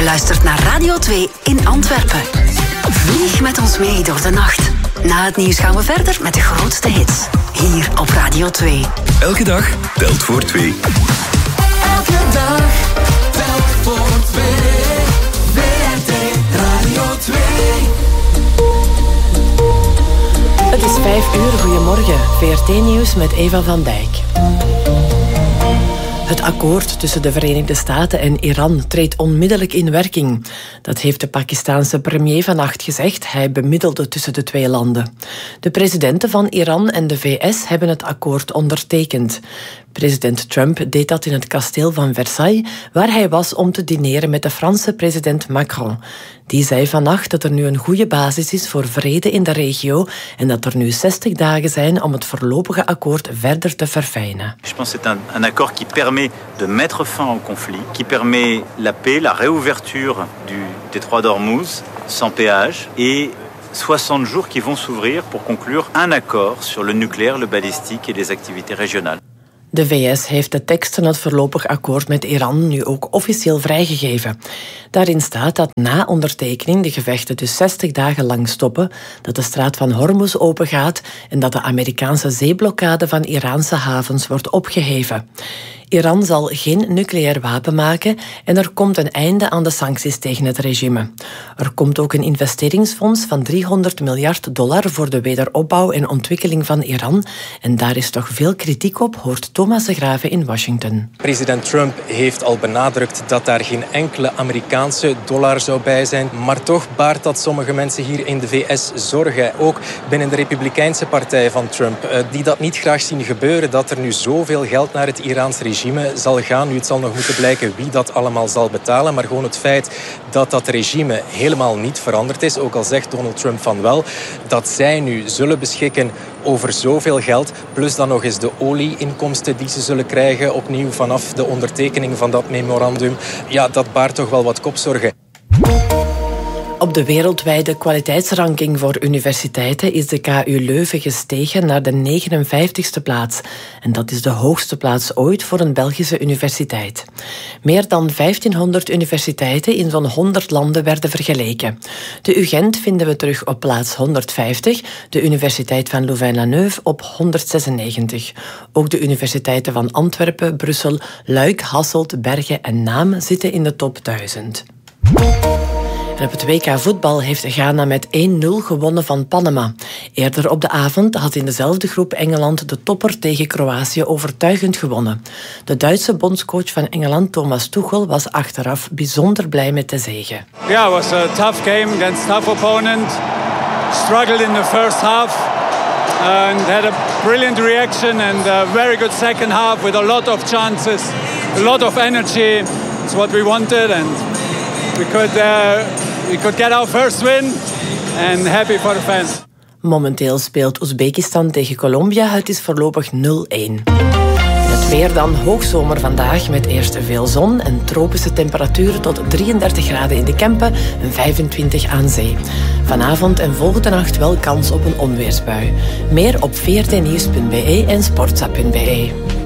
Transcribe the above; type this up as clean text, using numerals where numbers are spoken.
Je luistert naar Radio 2 in Antwerpen. Vlieg met ons mee door de nacht. Na het nieuws gaan we verder met de grootste hits. Hier op Radio 2. Elke dag telt voor 2. Elke dag telt voor 2. WRT Radio 2. Het is 5 uur. Goedemorgen. VRT-nieuws met Eva van Dijk. Het akkoord tussen de Verenigde Staten en Iran treedt onmiddellijk in werking. Dat heeft de Pakistaanse premier vannacht gezegd. Hij bemiddelde tussen de twee landen. De presidenten van Iran en de VS hebben het akkoord ondertekend. President Trump deed dat in het kasteel van Versailles, waar hij was om te dineren met de Franse president Macron. Die zei vannacht dat er nu een goede basis is voor vrede in de regio en dat er nu 60 dagen zijn om het voorlopige akkoord verder te verfijnen. Je pense que c'est un accord qui permet de mettre fin au conflit, qui permet la paix, la réouverture du détroit d'Ormuz sans péage et 60 jours qui vont s'ouvrir pour conclure un accord sur le nucléaire, le balistique et les activités régionales. De VS heeft de tekst van het voorlopig akkoord met Iran nu ook officieel vrijgegeven. Daarin staat dat na ondertekening de gevechten dus 60 dagen lang stoppen, dat de straat van Hormuz opengaat en dat de Amerikaanse zeeblokkade van Iraanse havens wordt opgeheven. Iran zal geen nucleair wapen maken en er komt een einde aan de sancties tegen het regime. Er komt ook een investeringsfonds van $300 miljard voor de wederopbouw en ontwikkeling van Iran. En daar is toch veel kritiek op, hoort Thomas de Grave in Washington. President Trump heeft al benadrukt dat daar geen enkele Amerikaanse dollar zou bij zijn. Maar toch baart dat sommige mensen hier in de VS zorgen. Ook binnen de Republikeinse partij van Trump, die dat niet graag zien gebeuren, dat er nu zoveel geld naar het Iraans regime zal gaan. Nu, het zal nog moeten blijken wie dat allemaal zal betalen, maar gewoon het feit dat dat regime helemaal niet veranderd is, ook al zegt Donald Trump van wel, dat zij nu zullen beschikken over zoveel geld, plus dan nog eens de olieinkomsten die ze zullen krijgen opnieuw vanaf de ondertekening van dat memorandum. Ja, dat baart toch wel wat kopzorgen. Op de wereldwijde kwaliteitsranking voor universiteiten is de KU Leuven gestegen naar de 59ste plaats. En dat is de hoogste plaats ooit voor een Belgische universiteit. Meer dan 1500 universiteiten in zo'n 100 landen werden vergeleken. De UGent vinden we terug op plaats 150, de Universiteit van Louvain-la-Neuve op 196. Ook de universiteiten van Antwerpen, Brussel, Luik, Hasselt, Bergen en Naam zitten in de top 1000. En op het WK voetbal heeft Ghana met 1-0 gewonnen van Panama. Eerder op de avond had in dezelfde groep Engeland de topper tegen Kroatië overtuigend gewonnen. De Duitse bondscoach van Engeland, Thomas Tuchel, was achteraf bijzonder blij met de zege. Yeah, it was a tough game against a tough opponent. Struggled in the first half and had a brilliant reaction and a very good second half with a lot of chances, a lot of energy. It's what we wanted and we could get our first win and happy for the fans. Momenteel speelt Oezbekistan tegen Colombia. Het is voorlopig 0-1. Het weer dan hoogzomer vandaag met eerst veel zon en tropische temperaturen tot 33 graden in de Kempen en 25 aan zee. Vanavond en volgende nacht wel kans op een onweersbui. Meer op vrtnieuws.be en sportza.be.